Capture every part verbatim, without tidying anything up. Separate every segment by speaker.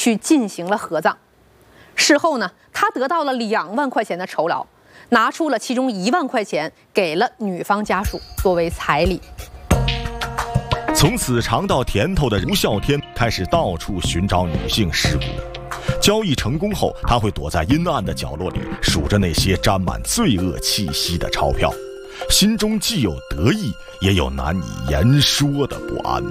Speaker 1: 去进行了合葬。事后呢，他得到了两万块钱的酬劳，拿出了其中一万块钱给了女方家属作为彩礼。
Speaker 2: 从此尝到甜头的吴啸天开始到处寻找女性尸骨。交易成功后，他会躲在阴暗的角落里数着那些沾满罪恶气息的钞票，心中既有得意，也有难以言说的不安。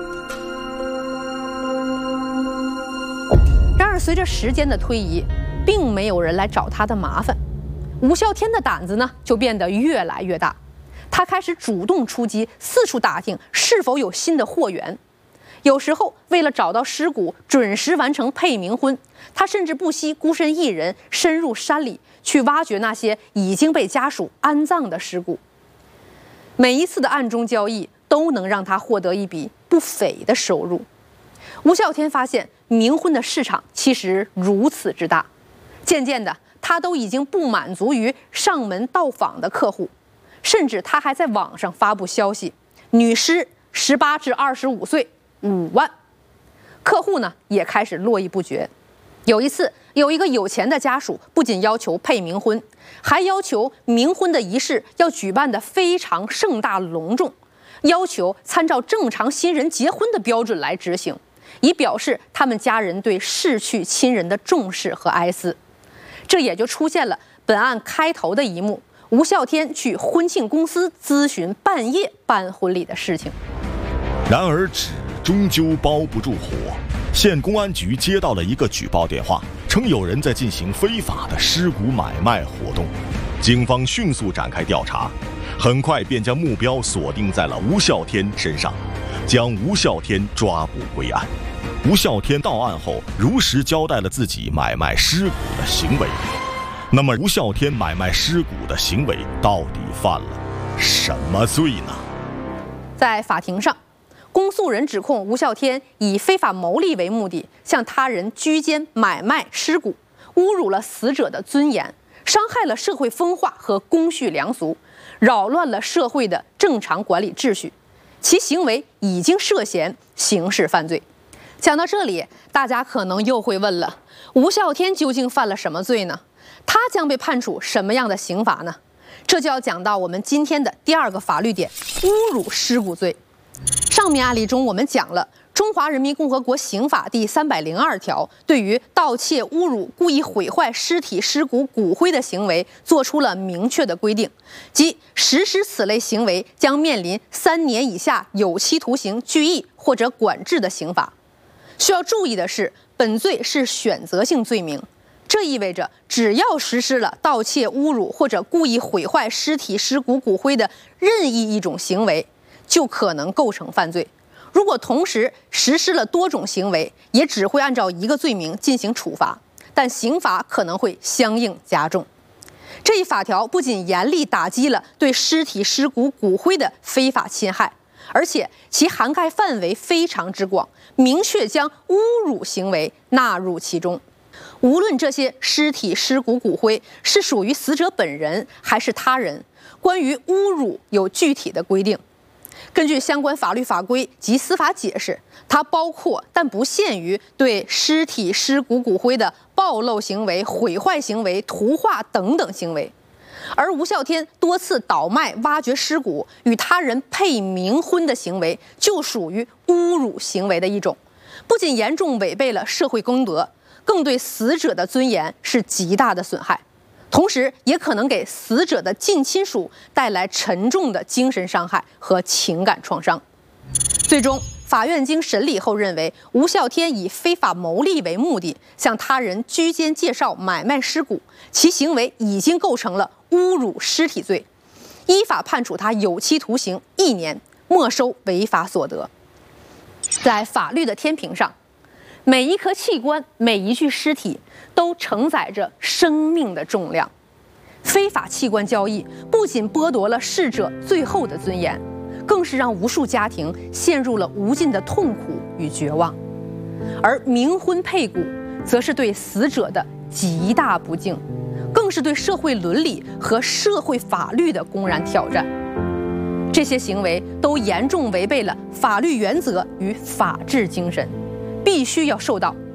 Speaker 1: 然而随着时间的推移，并没有人来找他的麻烦，吴啸天的胆子呢就变得越来越大。他开始主动出击，四处打听是否有新的货源。有时候为了找到尸骨，准时完成配冥婚，他甚至不惜孤身一人深入山里去挖掘那些已经被家属安葬的尸骨。每一次的暗中交易都能让他获得一笔不菲的收入。吴啸天发现冥婚的市场其实如此之大，渐渐的他都已经不满足于上门到访的客户，甚至他还在网上发布消息，女尸十八至二十五岁，五万。客户呢也开始络绎不绝。有一次，有一个有钱的家属不仅要求配冥婚，还要求冥婚的仪式要举办得非常盛大隆重，要求参照正常新人结婚的标准来执行，以表示他们家人对逝去亲人的重视和哀思。这也就出现了本案开头的一幕：吴啸天去婚庆公司咨询半夜办婚礼的事情。
Speaker 2: 然而纸终究包不住火，县公安局接到了一个举报电话，称有人在进行非法的尸骨买卖活动。警方迅速展开调查，很快便将目标锁定在了吴啸天身上，将吴啸天抓捕归案。吴啸天到案后如实交代了自己买卖尸骨的行为。那么吴啸天买卖尸骨的行为到底犯了什么罪呢？
Speaker 1: 在法庭上，公诉人指控吴啸天以非法牟利为目的，向他人居间买卖尸骨，侮辱了死者的尊严，伤害了社会风化和公序良俗，扰乱了社会的正常管理秩序，其行为已经涉嫌刑事犯罪。讲到这里，大家可能又会问了，吴啸天究竟犯了什么罪呢？他将被判处什么样的刑罚呢？这就要讲到我们今天的第二个法律点：侮辱尸骨罪。上面案例中我们讲了中华人民共和国刑法第三百零二条对于盗窃、侮辱、故意毁坏尸体、尸骨、骨灰的行为做出了明确的规定，即实施此类行为将面临三年以下有期徒刑、拘役或者管制的刑罚。需要注意的是，本罪是选择性罪名，这意味着只要实施了盗窃、侮辱或者故意毁坏尸体、尸骨、骨灰的任意一种行为，就可能构成犯罪。如果同时实施了多种行为，也只会按照一个罪名进行处罚，但刑罚可能会相应加重。这一法条不仅严厉打击了对尸体、尸骨、骨灰的非法侵害，而且其涵盖范围非常之广，明确将侮辱行为纳入其中。无论这些尸体、尸骨、骨灰是属于死者本人还是他人，关于侮辱有具体的规定。根据相关法律法规及司法解释，它包括但不限于对尸体、尸骨、骨灰的暴露行为、毁坏行为、图画等等行为。而吴啸天多次倒卖、挖掘尸骨与他人配冥婚的行为，就属于侮辱行为的一种，不仅严重违背了社会公德，更对死者的尊严是极大的损害，同时也可能给死者的近亲属带来沉重的精神伤害和情感创伤。最终，法院经审理后认为，吴啸天以非法牟利为目的，向他人居间介绍买卖尸骨，其行为已经构成了侮辱尸体罪，依法判处他有期徒刑一年，没收违法所得。在法律的天平上，每一颗器官、每一具尸体都承载着生命的重量。非法器官交易不仅剥夺了逝者最后的尊严，更是让无数家庭陷入了无尽的痛苦与绝望。而冥婚配骨，则是对死者的极大不敬，更是对社会伦理和社会法律的公然挑战。这些行为都严重违背了法律原则与法治精神，必须要受到